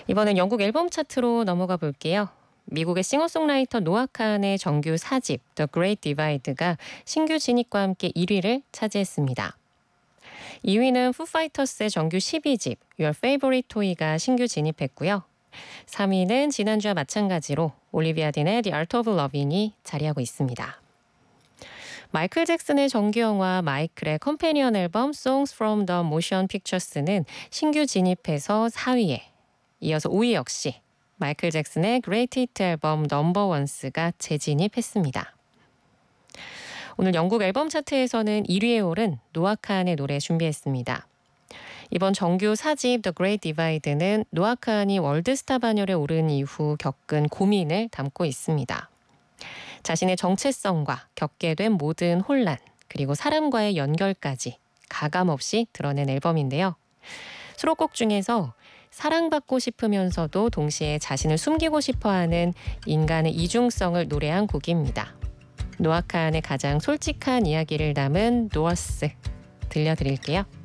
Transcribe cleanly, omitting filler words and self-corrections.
이번엔 영국 앨범 차트로 넘어가 볼게요. 미국의 싱어송라이터 노아 칸의 정규 4집 The Great Divide가 신규 진입과 함께 1위를 차지했습니다. 2위는 푸파이터스의 정규 12집 Your Favorite Toy가 신규 진입했고요. 3위는 지난주와 마찬가지로 올리비아 딘의 The Art of Loving이 자리하고 있습니다. 마이클 잭슨의 정규 영화 마이클의 컴패니언 앨범 Songs from the Motion Pictures는 신규 진입해서 4위에 이어서 5위 역시 마이클 잭슨의 Great Hit 앨범 넘버 원스가 재진입했습니다. 오늘 영국 앨범 차트에서는 1위에 오른 노아 칸의 노래 준비했습니다. 이번 정규 4집 The Great Divide는 노아 칸이 월드스타 반열에 오른 이후 겪은 고민을 담고 있습니다. 자신의 정체성과 겪게 된 모든 혼란, 그리고 사람과의 연결까지 가감없이 드러낸 앨범인데요. 수록곡 중에서 사랑받고 싶으면서도 동시에 자신을 숨기고 싶어하는 인간의 이중성을 노래한 곡입니다. 노아 칸의 가장 솔직한 이야기를 담은 노어스 들려드릴게요.